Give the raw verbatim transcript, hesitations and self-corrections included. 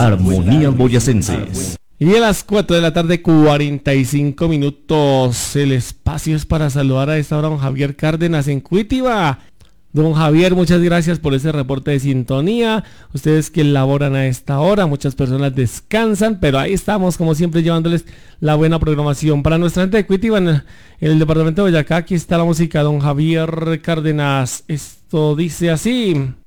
Armonías Boyacenses. Y a las cuatro de la tarde, cuarenta y cinco minutos. El espacio es para saludar a esta hora a don Javier Cárdenas en Cuitiba. Don Javier, muchas gracias por ese reporte de sintonía. Ustedes que laboran a esta hora, muchas personas descansan, pero ahí estamos, como siempre, llevándoles la buena programación. Para nuestra gente de Cuitiba, en el, en el departamento de Boyacá, aquí está la música, don Javier Cárdenas. Esto dice así.